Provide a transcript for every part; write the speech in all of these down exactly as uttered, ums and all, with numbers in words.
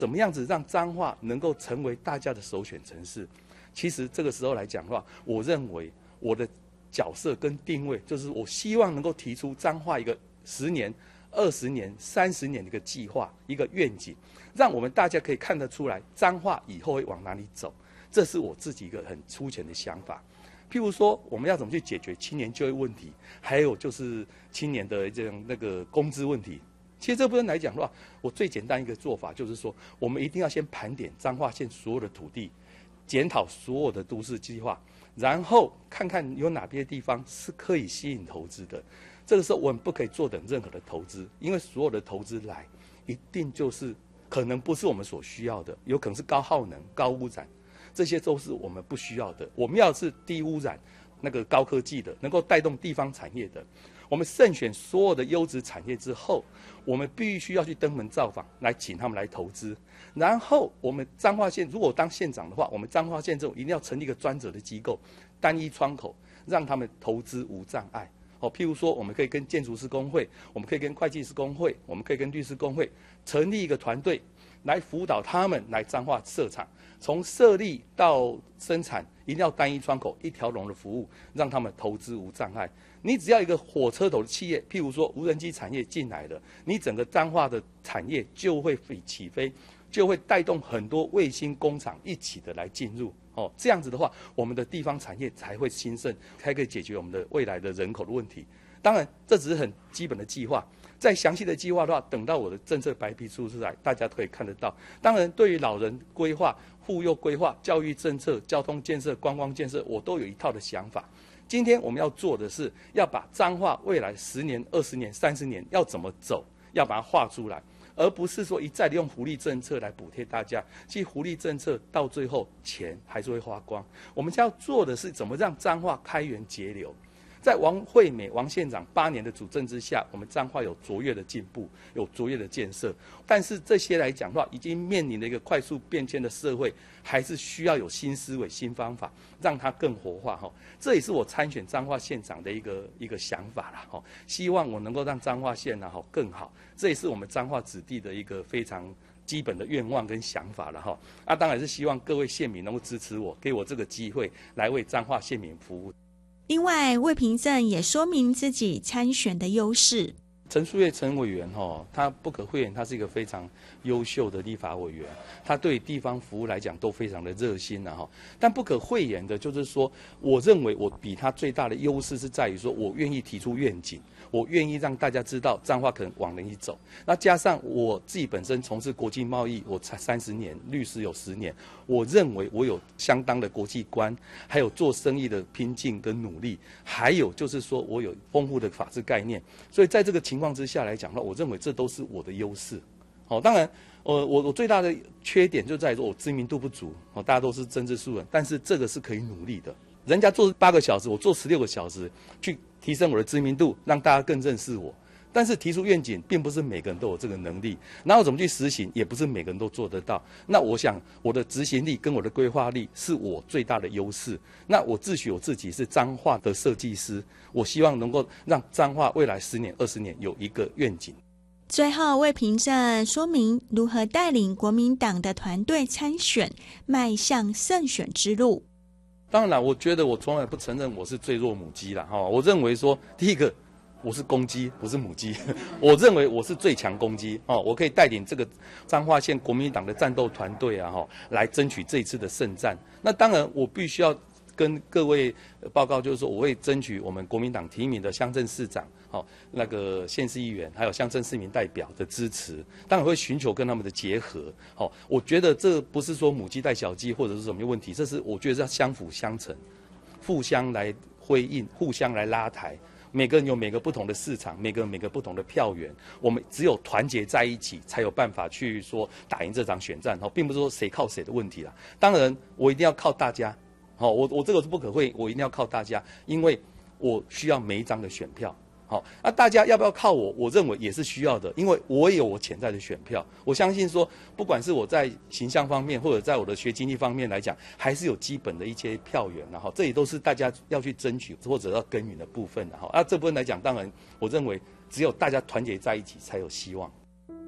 怎么样子让彰化能够成为大家的首选城市？其实这个时候来讲的话，我认为我的角色跟定位，就是我希望能够提出彰化一个十年、二十年、三十年的一个计划、一个愿景，让我们大家可以看得出来彰化以后会往哪里走。这是我自己一个很粗浅的想法。譬如说，我们要怎么去解决青年就业问题，还有就是青年的这种那个工资问题。其实这部分来讲的话，我最简单一个做法就是说，我们一定要先盘点彰化县所有的土地，检讨所有的都市计划，然后看看有哪些地方是可以吸引投资的。这个时候我们不可以坐等任何的投资，因为所有的投资来，一定就是可能不是我们所需要的，有可能是高耗能、高污染，这些都是我们不需要的。我们要是低污染、那个高科技的，能够带动地方产业的。我们慎选所有的优质产业之后，我们必须要去登门造访，来请他们来投资。然后我们彰化县如果当县长的话，我们彰化县政府一定要成立一个专责的机构，单一窗口，让他们投资无障碍。哦，譬如说，我们可以跟建筑师工会，我们可以跟会计师工会，我们可以跟律师工会成立一个团队，来辅导他们来彰化设厂，从设立到生产，一定要单一窗口、一条龙的服务，让他们投资无障碍。你只要一个火车头的企业，譬如说无人机产业进来了，你整个彰化的产业就会起飞，就会带动很多卫星工厂一起的来进入。哦，这样子的话，我们的地方产业才会兴盛，才可以解决我们的未来的人口的问题。当然，这只是很基本的计划。再详细的计划的话，等到我的政策白皮书出来，大家都可以看得到。当然，对于老人规划、妇幼规划、教育政策、交通建设、观光建设，我都有一套的想法。今天我们要做的是，要把彰化未来十年、二十年、三十年要怎么走，要把它画出来，而不是说一再的用福利政策来补贴大家。其实福利政策到最后钱还是会花光。我们要做的是怎么让彰化开源节流。在王惠美王县长八年的主政之下，我们彰化有卓越的进步，有卓越的建设。但是这些来讲的话，已经面临了一个快速变迁的社会，还是需要有新思维、新方法，让它更活化哈。这也是我参选彰化县长的一个一个想法啦哈。希望我能够让彰化县呢哈更好，这也是我们彰化子弟的一个非常基本的愿望跟想法了哈。啊，当然是希望各位县民能够支持我，给我这个机会来为彰化县民服务。 另外，魏平正也说明自己参选的优势。 陈树业陈委员哈，他不可讳言，他是一个非常优秀的立法委员，他对地方服务来讲都非常的热心啊哈。但不可讳言的就是说，我认为我比他最大的优势是在于说，我愿意提出愿景，我愿意让大家知道彰化可能往哪里走。那加上我自己本身从事国际贸易，我才三十年，律师有十年，我认为我有相当的国际观，还有做生意的拼劲跟努力，还有就是说我有丰富的法治概念，所以在这个情况之下来讲呢，我认为这都是我的优势。好，当然，呃，我我最大的缺点就在于说我知名度不足。哦，大家都是政治素人，但是这个是可以努力的。人家做八个小时，我做十六个小时，去提升我的知名度，让大家更认识我。但是提出愿景，并不是每个人都有这个能力，然后怎么去实行，也不是每个人都做得到。那我想，我的执行力跟我的规划力是我最大的优势。那我自诩我自己是彰化的设计师，我希望能够让彰化未来十年、二十年有一个愿景。 最后，魏平正说明如何带领国民党的团队参选，迈向胜选之路。 当然，我觉得我从来不承认我是最弱母鸡啦哈。我认为说，第一个，我是公鸡，不是母鸡。我认为我是最强公鸡哦，我可以带领这个彰化县国民党的战斗团队啊哈，来争取这一次的胜战。那当然，我必须要跟各位报告，就是说我会争取我们国民党提名的乡镇市长、好那个县市议员，还有乡镇市民代表的支持，当然会寻求跟他们的结合。好，我觉得这不是说母鸡带小鸡或者是什么问题，这是我觉得是要相辅相成，互相来辉映，互相来拉抬。每个人有每个不同的市场，每个人每个不同的票源，我们只有团结在一起，才有办法去说打赢这场选战。并不是说谁靠谁的问题啦。当然，我一定要靠大家。好，我我这个是不可讳，我一定要靠大家，因为我需要每一张的选票。好，那大家要不要靠我？我认为也是需要的，因为我也有我潜在的选票。我相信说，不管是我在形象方面，或者在我的学经济方面来讲，还是有基本的一些票源，然后这也都是大家要去争取或者要耕耘的部分。然后，啊，这部分来讲，当然我认为只有大家团结在一起，才有希望。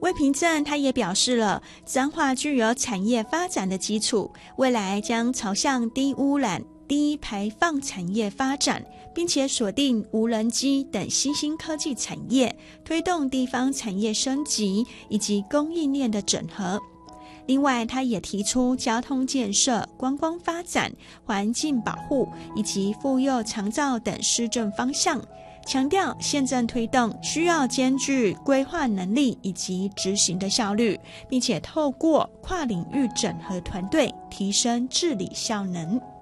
魏平正他也表示了，彰化具有产业发展的基础，未来将朝向低污染、低排放产业发展，并且锁定无人机等新兴科技产业，推动地方产业升级以及供应链的整合。另外，他也提出交通建设、观光发展、环境保护以及妇幼长照等施政方向，强调县政推动需要兼具规划能力以及执行的效率，并且透过跨领域整合团队提升治理效能。